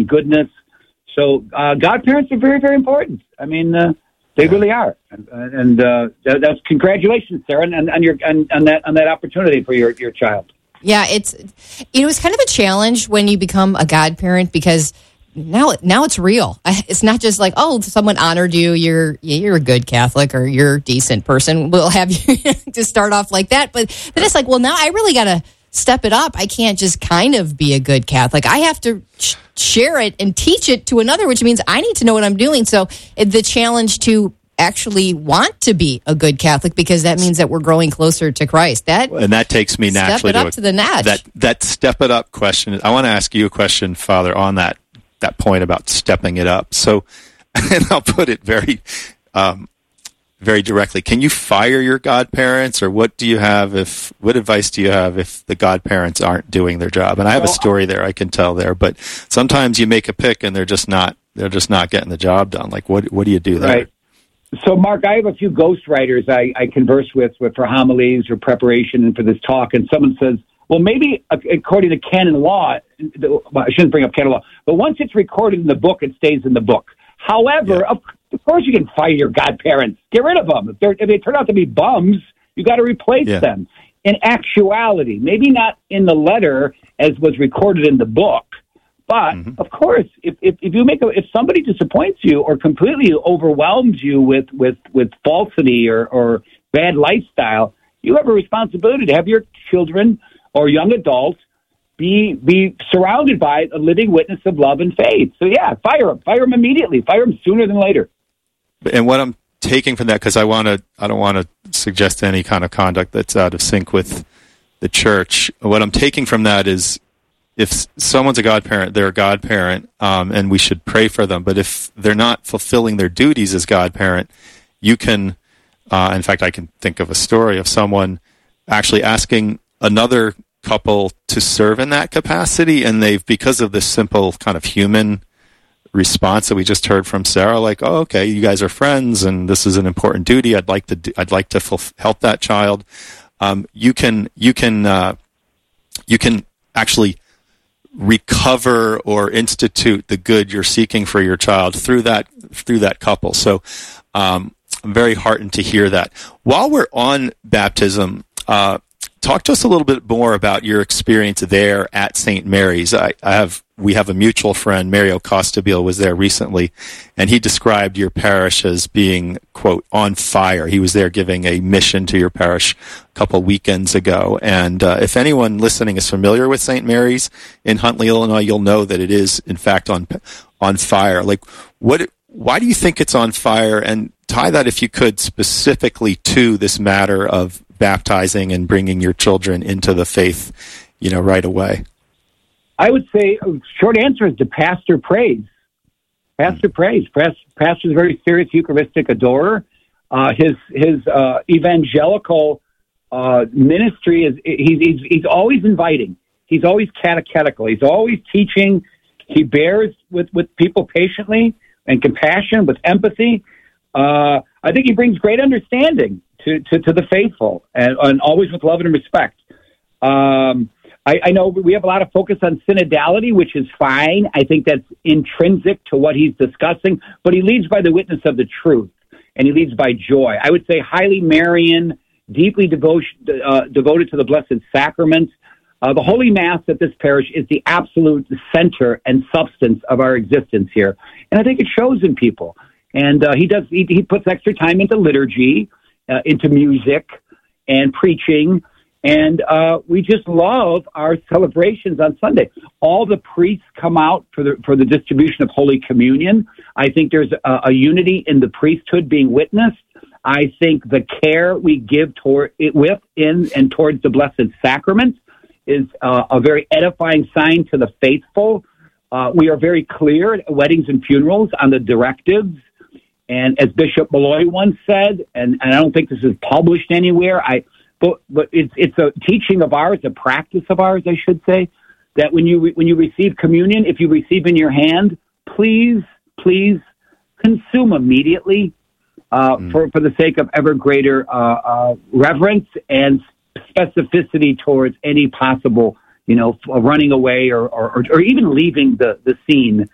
and goodness. So godparents are very, very important. I mean, they really are. And that's congratulations, Sarah, on that opportunity for your child. Yeah, it's kind of a challenge when you become a godparent because now it's real. It's not just like, oh, someone honored you. You're a good Catholic or you're a decent person. We'll have you to start off like that. But then it's like, well, now I really got to step it up. I can't just kind of be a good Catholic. I have to share it and teach it to another, which means I need to know what I'm doing. So the challenge to actually want to be a good Catholic, because that means that we're growing closer to Christ. And that takes me naturally to the notch. That step it up question. I want to ask you a question, Father, on that point about stepping it up. So, and I'll put it very, very directly. Can you fire your godparents, or what advice do you have if the godparents aren't doing their job? And I have a story there I can tell there, but sometimes you make a pick and they're just not getting the job done. Like, what do you do there? Right. So, Mark, I have a few ghostwriters I converse with for homilies or preparation and for this talk, and someone says, well, maybe according to canon law, I shouldn't bring up canon law, but once it's recorded in the book, it stays in the book. However, of course you can fire your godparents. Get rid of them. If they turn out to be bums, you got to replace them. In actuality, maybe not in the letter as was recorded in the book, but of course, if somebody disappoints you or completely overwhelms you with falsity or bad lifestyle, you have a responsibility to have your children or young adults be surrounded by a living witness of love and faith. So fire them immediately, fire them sooner than later. And what I'm taking from that, because I don't want to suggest any kind of conduct that's out of sync with the church. What I'm taking from that is, if someone's a godparent, they're a godparent, and we should pray for them. But if they're not fulfilling their duties as godparent, you can, in fact, I can think of a story of someone actually asking another couple to serve in that capacity, and they've, because of this simple kind of human response that we just heard from Sarah, like, oh, okay, you guys are friends, and this is an important duty. I'd like to help that child. You can actually recover or institute the good you're seeking for your child through that couple. So I'm very heartened to hear that. While we're on baptism, talk to us a little bit more about your experience there at St. Mary's. We have a mutual friend, Mario Costabile, was there recently, and he described your parish as being, quote, on fire. He was there giving a mission to your parish a couple weekends ago. And if anyone listening is familiar with St. Mary's in Huntley, Illinois, you'll know that it is, in fact, on fire. Like, why do you think it's on fire? And tie that, if you could, specifically to this matter of baptizing and bringing your children into the faith, right away. I would say, short answer is the pastor prays. Pastor prays. Pastor's a very serious Eucharistic adorer. His evangelical ministry is he's always inviting. He's always catechetical. He's always teaching. He bears with people patiently and compassion, with empathy. I think he brings great understanding to the faithful, and always with love and respect. I know we have a lot of focus on synodality, which is fine. I think that's intrinsic to what he's discussing, but he leads by the witness of the truth, and he leads by joy. I would say highly Marian, deeply devoted to the Blessed Sacrament. The Holy Mass at this parish is the absolute center and substance of our existence here, and I think it shows in people. And he puts extra time into liturgy, into music, and preaching. And we just love our celebrations on Sunday. All the priests come out for the distribution of Holy Communion. I think there's a unity in the priesthood being witnessed. I think the care we give towards the Blessed Sacrament is a very edifying sign to the faithful. We are very clear at weddings and funerals on the directives. And as Bishop Malloy once said, and I don't think this is published anywhere, but it's a teaching of ours, a practice of ours, I should say, that when you receive communion, if you receive in your hand, please consume immediately for the sake of ever greater reverence and specificity towards any possible, running away or even leaving the scene